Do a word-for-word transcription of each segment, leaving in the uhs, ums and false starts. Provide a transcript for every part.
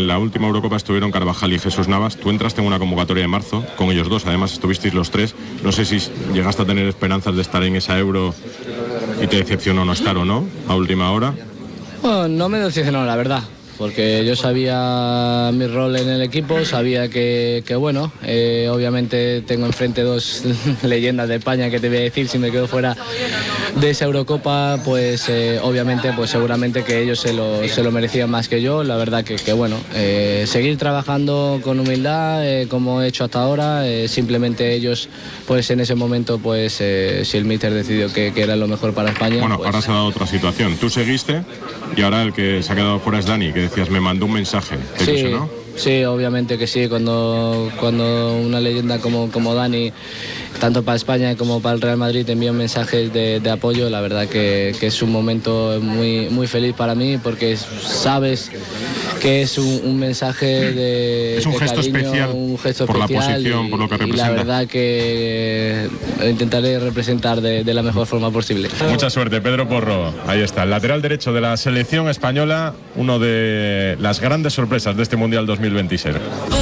la última Eurocopa estuvieron Carvajal y Jesús Navas. Tú entraste en una convocatoria de marzo con ellos dos, además estuvisteis los tres. No sé si llegaste a tener esperanzas de estar en esa Euro y te decepcionó no estar o no, a última hora. Bueno, no me decepcionó, la verdad, porque yo sabía mi rol en el equipo, sabía que, que bueno, eh, obviamente tengo enfrente dos leyendas de España, que te voy a decir, si me quedo fuera de esa Eurocopa, pues eh, obviamente, pues seguramente que ellos se lo, se lo merecían más que yo. La verdad que, que bueno, eh, seguir trabajando con humildad, eh, como he hecho hasta ahora, eh, simplemente ellos, pues en ese momento, pues eh, si el míster decidió que, que era lo mejor para España. Bueno, pues... ahora se ha dado otra situación. Tú seguiste y ahora el que se ha quedado fuera es Dani, que decías, me mandó un mensaje. ¿Te sí, ilusionó? sí, obviamente que sí. Cuando, cuando una leyenda como, como Dani, tanto para España como para el Real Madrid, te envía mensajes de, de apoyo, la verdad que, que es un momento muy, muy feliz para mí, porque sabes que es un, un mensaje de, es un de gesto cariño, especial un gesto por especial la posición, y, por lo que representa. Y la verdad que intentaré representar de, de la mejor forma posible. Mucha suerte, Pedro Porro. Ahí está, el lateral derecho de la selección española, uno de las grandes sorpresas de este Mundial dos mil veintiséis.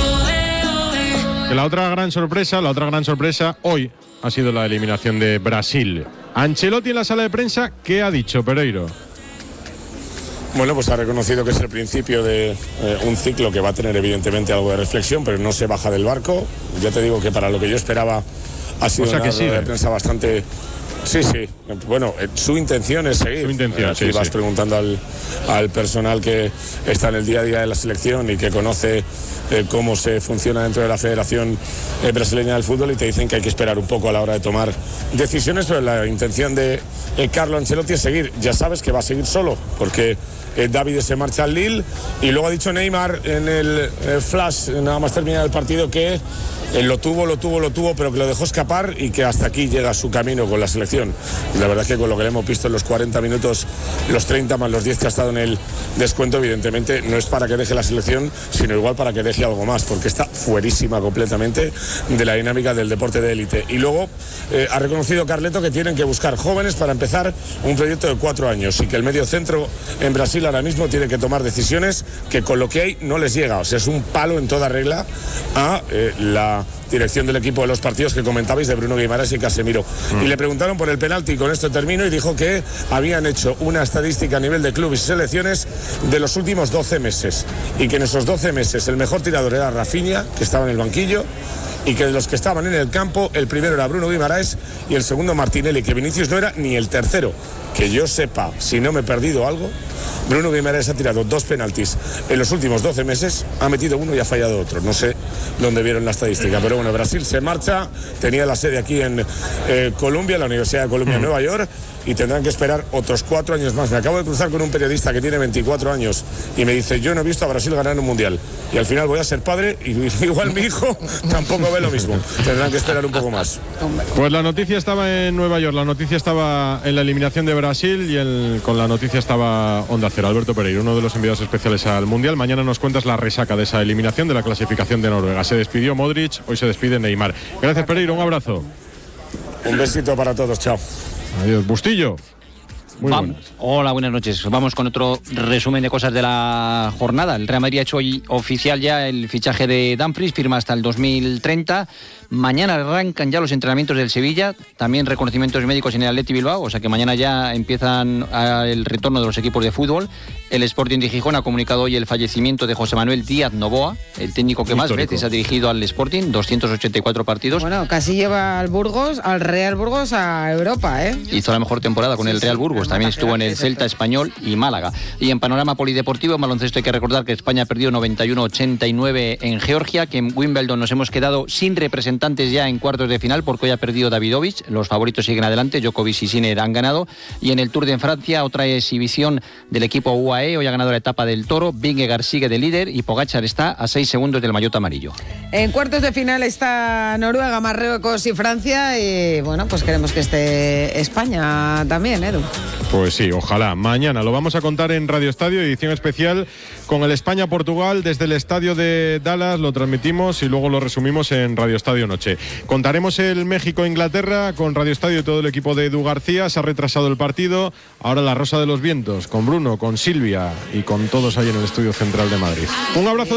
La otra gran sorpresa, la otra gran sorpresa hoy ha sido la eliminación de Brasil. Ancelotti en la sala de prensa, ¿qué ha dicho, Pereiro? Bueno, pues ha reconocido que es el principio de eh, un ciclo que va a tener evidentemente algo de reflexión, pero no se baja del barco. Ya te digo que para lo que yo esperaba ha sido o sea una que sí, rueda de prensa bastante... Sí, sí. Bueno, eh, su intención es seguir. Su intención, eh, sí, vas sí. preguntando al, al personal que está en el día a día de la selección y que conoce eh, cómo se funciona dentro de la Federación eh, Brasileña del Fútbol, y te dicen que hay que esperar un poco a la hora de tomar decisiones, pero la intención de eh, Carlo Ancelotti es seguir. Ya sabes que va a seguir solo, porque eh, David se marcha al Lille, y luego ha dicho Neymar en el eh, flash, nada más terminar el partido, que eh, lo tuvo, lo tuvo, lo tuvo, pero que lo dejó escapar y que hasta aquí llega su camino con la selección. Y la verdad es que con lo que le hemos visto en los cuarenta minutos, los treinta más los diez que ha estado en el descuento, evidentemente no es para que deje la selección, sino igual para que deje algo más, porque está fuerísima completamente de la dinámica del deporte de élite. Y luego eh, ha reconocido Carleto que tienen que buscar jóvenes para empezar un proyecto de cuatro años, y que el medio centro en Brasil ahora mismo tiene que tomar decisiones que con lo que hay no les llega. O sea, es un palo en toda regla a eh, la dirección del equipo de los partidos que comentabais de Bruno Guimaraes y Casemiro. Mm. Y le preguntaron por el penalti, con esto termino, y dijo que habían hecho una estadística a nivel de clubes y selecciones de los últimos doce meses, y que en esos doce meses el mejor tirador era Rafinha, que estaba en el banquillo, y que de los que estaban en el campo, el primero era Bruno Guimaraes y el segundo Martinelli, que Vinicius no era ni el tercero. Que yo sepa, si no me he perdido algo, Bruno Guimaraes ha tirado dos penaltis en los últimos doce meses, ha metido uno y ha fallado otro. No sé dónde vieron la estadística, pero bueno, Brasil se marcha, tenía la sede aquí en eh, Columbia, la Universidad de Columbia en Nueva York, y tendrán que esperar otros cuatro años más. Me acabo de cruzar con un periodista que tiene veinticuatro años y me dice, yo no he visto a Brasil ganar un mundial, y al final voy a ser padre y igual mi hijo tampoco ve lo mismo. Tendrán que esperar un poco más. Pues la noticia estaba en Nueva York, la noticia estaba en la eliminación de Brasil, y el, con la noticia estaba Onda Cero. Alberto Pereiro, uno de los enviados especiales al mundial. Mañana nos cuentas la resaca de esa eliminación, de la clasificación de Noruega. Se despidió Modric, hoy se despide Neymar. Gracias, Pereiro, un abrazo. Un besito para todos, chao. Adiós. Bustillo. Muy Vamos. Hola, buenas noches. Vamos con otro resumen de cosas de la jornada. El Real Madrid ha hecho hoy oficial ya el fichaje de Dumfries, firma hasta el dos mil treinta. Mañana arrancan ya los entrenamientos del Sevilla, también reconocimientos médicos en el Athletic Bilbao, o sea que mañana ya empiezan el retorno de los equipos de fútbol. El Sporting de Gijón ha comunicado hoy el fallecimiento de José Manuel Díaz Novoa, el técnico que más veces ha dirigido al Sporting, doscientos ochenta y cuatro partidos. Bueno, casi lleva al Burgos, al Real Burgos a Europa, ¿eh? Hizo la mejor temporada con sí, el Real Burgos, sí, también estuvo en el Celta Español y Málaga. Y en panorama polideportivo, en baloncesto hay que recordar que España perdió noventa y uno a ochenta y nueve en Georgia, que en Wimbledon nos hemos quedado sin representantes ya en cuartos de final porque hoy ha perdido Davidovich. Los favoritos siguen adelante, Djokovic y Sinner han ganado. Y en el Tour de Francia, otra exhibición del equipo U A E, hoy ha ganado la etapa del Toro, Vingegaard sigue de líder y Pogačar está a seis segundos del maillot amarillo. En cuartos de final está Noruega, Marruecos y Francia, y bueno, pues queremos que esté España también, Edu. Pues sí, ojalá. Mañana lo vamos a contar en Radio Estadio, edición especial con el España-Portugal desde el estadio de Dallas, lo transmitimos y luego lo resumimos en Radio Estadio Noche. Contaremos el México-Inglaterra con Radio Estadio y todo el equipo de Edu García. Se ha retrasado el partido, ahora la Rosa de los Vientos con Bruno, con Silvia y con todos ahí en el estudio central de Madrid. Un abrazo.